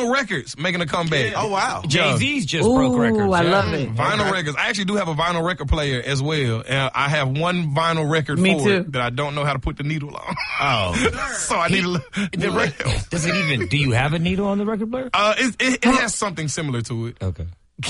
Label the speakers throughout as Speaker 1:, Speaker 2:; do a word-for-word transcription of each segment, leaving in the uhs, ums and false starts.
Speaker 1: Vinyl records making a comeback.
Speaker 2: Oh, wow.
Speaker 3: Jay-Z's just
Speaker 4: Ooh,
Speaker 3: broke records.
Speaker 4: I
Speaker 3: yeah.
Speaker 4: love it.
Speaker 1: Vinyl
Speaker 2: Okay.
Speaker 1: records. I actually do have a vinyl record player as well. And I have one vinyl record
Speaker 4: Me
Speaker 1: for
Speaker 4: too.
Speaker 1: it that I don't know how to put the needle on.
Speaker 2: Oh.
Speaker 1: So I need a little,
Speaker 3: The
Speaker 1: little
Speaker 3: rec-
Speaker 1: help.
Speaker 3: Does it even? Do you have a needle on the record player?
Speaker 1: Uh, it, it, it has something similar to it.
Speaker 3: Okay.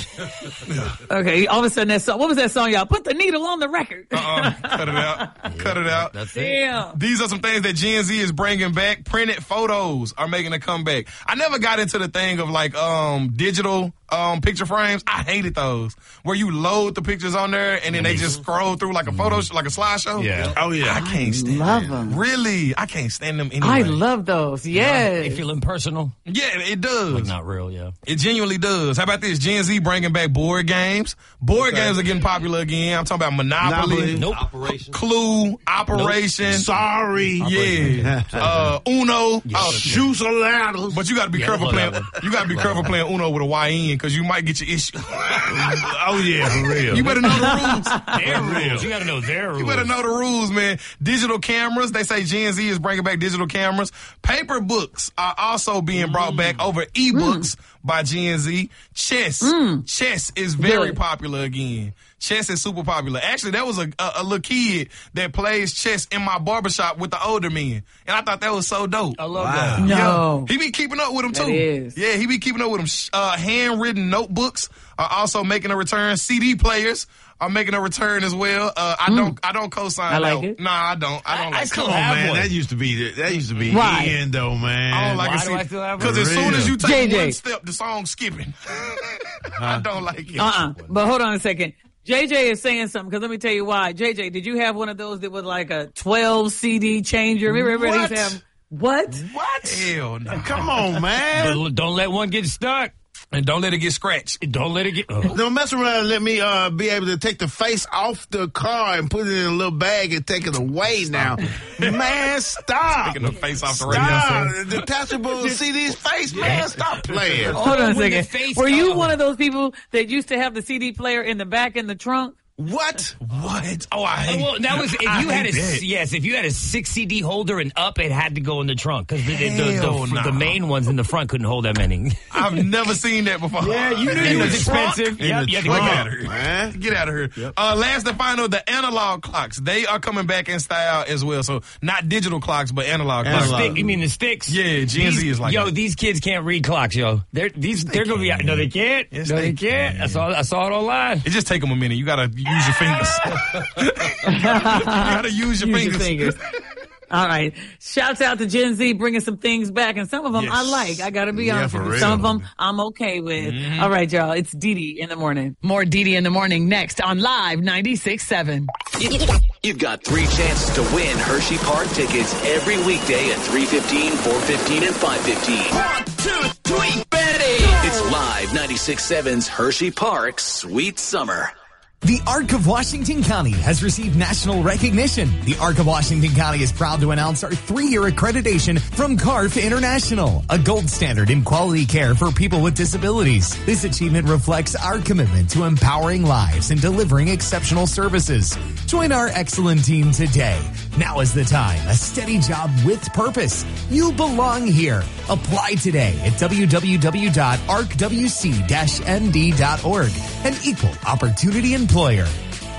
Speaker 4: Okay, all of a sudden that song, what was that song, y'all? Put the needle on the record.
Speaker 1: Uh-uh. Cut it out. Cut it out.
Speaker 3: That's it.
Speaker 4: Damn.
Speaker 1: These are some things that Gen Z is bringing back. Printed photos are making a comeback. I never got into the thing of like um digital um picture frames. I hated those where you load the pictures on there and then they just scroll through like a photo, like a slideshow.
Speaker 3: Yeah.
Speaker 2: Oh, yeah.
Speaker 1: I can't stand
Speaker 4: love
Speaker 1: them.
Speaker 4: them.
Speaker 1: Really, I can't stand them anyway.
Speaker 4: I love those. Yes.
Speaker 3: They feel impersonal,
Speaker 1: Yeah, it does.
Speaker 3: but not real. Yeah.
Speaker 1: It genuinely does. How about this? Gen Z bringing back board games. Board
Speaker 2: Okay.
Speaker 1: games are getting popular again. I'm talking about Monopoly,
Speaker 2: Monopoly.
Speaker 3: Nope.
Speaker 5: Operation.
Speaker 1: Clue, Operation.
Speaker 2: Sorry.
Speaker 1: Yeah. Uh, Uno. Oh,
Speaker 2: Shoes or ladders.
Speaker 1: but you got to be
Speaker 3: Yeah,
Speaker 1: careful
Speaker 3: love
Speaker 1: playing.
Speaker 3: that
Speaker 1: You got to be careful playing Uno with a Y N because you might get your issue.
Speaker 2: Oh, yeah, for real.
Speaker 1: You better know the rules.
Speaker 3: Their rules. You got to know their rules.
Speaker 1: You better know the rules, man. Digital cameras. They say Gen Z is bringing back digital cameras. Paper books are also being brought back over ebooks by Gen Z. Chess. Chess is very
Speaker 4: Good.
Speaker 1: popular again. Chess is super popular. Actually, there was a, a, a little kid that plays chess in my barbershop with the older men. And I thought that was so dope.
Speaker 3: I love
Speaker 2: Wow.
Speaker 3: that.
Speaker 4: No.
Speaker 1: Yeah. He be keeping up with them,
Speaker 4: That
Speaker 1: too.
Speaker 4: is.
Speaker 1: Yeah, he be keeping up with them. Uh, handwritten notebooks are also making a return. C D players are making a return as well. Uh, I don't I don't co-sign
Speaker 4: I like
Speaker 1: that.
Speaker 4: it.
Speaker 1: Nah, I don't. I don't
Speaker 3: I- I
Speaker 1: like
Speaker 3: still
Speaker 2: Come on,
Speaker 3: have
Speaker 2: man.
Speaker 3: one.
Speaker 2: That used to be the, that used to be
Speaker 4: Why?
Speaker 2: in though, man.
Speaker 1: I don't like
Speaker 3: Why
Speaker 1: a
Speaker 3: do I still have
Speaker 1: Because
Speaker 3: one?
Speaker 1: as soon as you take
Speaker 4: J J.
Speaker 1: one step, the song's skipping. I don't like it.
Speaker 4: Uh-uh. But hold on a second. J J is saying something, because let me tell you why. J J, did you have one of those that was like a twelve C D changer? Remember everybody used to
Speaker 1: What?
Speaker 4: have, what?
Speaker 2: What?
Speaker 1: Hell no.
Speaker 2: Come on, man.
Speaker 3: But don't let one get stuck.
Speaker 1: And don't let it get scratched.
Speaker 3: Don't let it get. Oh.
Speaker 2: Don't mess around and let me uh, be able to take the face off the car and put it in a little bag and take it away now. Man, stop.
Speaker 1: Taking the face off the radio.
Speaker 2: Stop.
Speaker 1: set.
Speaker 2: Detachable C D's face, man. Stop playing.
Speaker 4: Hold on a
Speaker 3: With the
Speaker 4: second.
Speaker 3: face
Speaker 4: Were you
Speaker 3: cover.
Speaker 4: one of those people that used to have the C D player in the back in the trunk?
Speaker 2: What?
Speaker 1: What? Oh, I
Speaker 3: Oh,
Speaker 1: hate
Speaker 3: well, that was if
Speaker 1: I
Speaker 3: you had a
Speaker 1: hate that.
Speaker 3: yes, if you had a six C D holder and up, it had to go in the trunk because the, the, the,
Speaker 1: Hell
Speaker 3: the,
Speaker 1: no.
Speaker 3: the main ones in the front couldn't hold that many.
Speaker 1: I've never seen that before.
Speaker 3: Yeah, you knew
Speaker 1: In
Speaker 3: it was
Speaker 1: the trunk?
Speaker 3: expensive.
Speaker 1: In
Speaker 3: Yep,
Speaker 1: the
Speaker 3: you had to
Speaker 1: trunk.
Speaker 3: go
Speaker 1: Get
Speaker 3: back.
Speaker 1: out of here.
Speaker 2: Man.
Speaker 1: Get out of here. Uh, last and final, the analog clocks. They are coming back in style as well. So not digital clocks, but analog,
Speaker 2: Analog.
Speaker 1: clocks.
Speaker 3: Stick, you mean the sticks?
Speaker 1: Yeah, Gen Z
Speaker 3: These-
Speaker 1: is like
Speaker 3: yo.
Speaker 1: that.
Speaker 3: These kids can't read clocks, yo. They're these they're gonna be
Speaker 1: can.
Speaker 3: no, they can't.
Speaker 1: Yes,
Speaker 3: no,
Speaker 1: they
Speaker 3: they, can't.
Speaker 1: can.
Speaker 3: I saw I saw it online.
Speaker 1: It just take them a minute. You gotta use your fingers. you gotta use your
Speaker 4: Use
Speaker 1: fingers.
Speaker 4: your fingers. All right. Shouts out to Gen Z bringing some things back. And some of them
Speaker 1: Yes.
Speaker 4: I like. I got to be
Speaker 2: Yeah,
Speaker 4: honest
Speaker 2: for
Speaker 4: with you.
Speaker 2: real.
Speaker 4: Some of them I'm okay with. All right, y'all. It's Dee Dee in the morning. More Dee Dee in the morning next on Live ninety-six point seven.
Speaker 5: You've got three chances to win Hershey Park tickets every weekday at three fifteen, four fifteen, and five fifteen. One, two, three, Betty! It's Live ninety-six point seven's Hershey Park Sweet Summer.
Speaker 6: The Arc of Washington County has received national recognition. The Arc of Washington County is proud to announce our three-year accreditation from C A R F International, a gold standard in quality care for people with disabilities. This achievement reflects our commitment to empowering lives and delivering exceptional services. Join our excellent team today. Now is the time. A steady job with purpose. You belong here. Apply today at w w w dot arc w c dash n d dot org. An equal opportunity employer.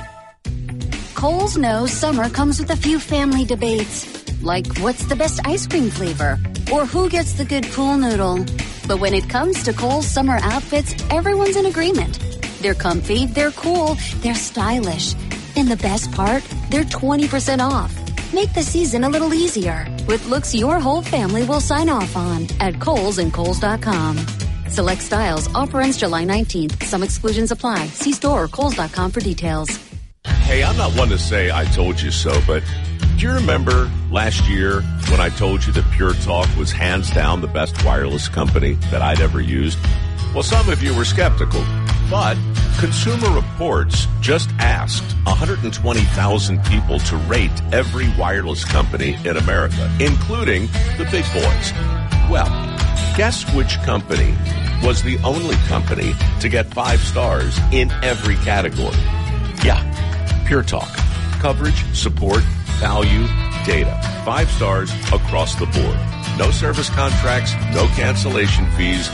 Speaker 7: Kohl's knows summer comes with a few family debates, like what's the best ice cream flavor or who gets the good pool noodle. But when it comes to Kohl's summer outfits, everyone's in agreement. They're comfy, they're cool, they're stylish. And the best part, they're twenty percent off. Make the season a little easier with looks your whole family will sign off on at Kohl's and Kohl's dot com. Select styles. Offer ends July nineteenth. Some exclusions apply. See store or Kohl's dot com for details.
Speaker 8: Hey, I'm not one to say I told you so, but do you remember last year when I told you that Pure Talk was hands down the best wireless company that I'd ever used? Well, some of you were skeptical, but Consumer Reports just asked one hundred twenty thousand people to rate every wireless company in America, including the big boys. Well, guess which company was the only company to get five stars in every category? Yeah, Pure Talk. Coverage, support, value, data. Five stars across the board. No service contracts, no cancellation fees,